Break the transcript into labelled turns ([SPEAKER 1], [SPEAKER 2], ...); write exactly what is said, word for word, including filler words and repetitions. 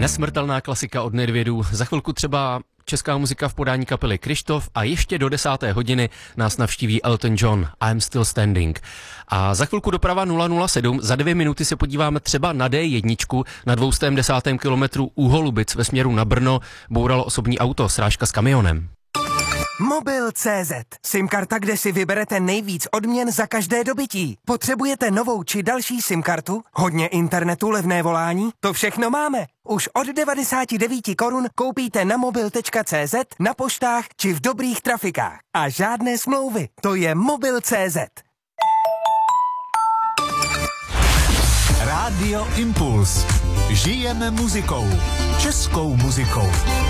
[SPEAKER 1] Nesmrtelná klasika od Nedvědů. Za chvilku třeba česká muzika v podání kapely Kryštof a ještě do desáté hodiny nás navštíví Elton John, I'm Still Standing. A za chvilku doprava nula nula sedm, za dvě minuty se podíváme třeba na D jedna, na dvě stě desátém kilometru u Holubic ve směru na Brno bouralo osobní auto, srážka s kamionem.
[SPEAKER 2] Mobil tečka cé zet. SIM-karta, kde si vyberete nejvíc odměn za každé dobytí. Potřebujete novou či další SIM-kartu? Hodně internetu, levné volání? To všechno máme. Už od devadesát devět korun koupíte na mobil tečka cé zet, na poštách či v dobrých trafikách. A žádné smlouvy. To je mobil tečka cé zet.
[SPEAKER 3] Rádio Impuls. Žijeme muzikou. Českou muzikou.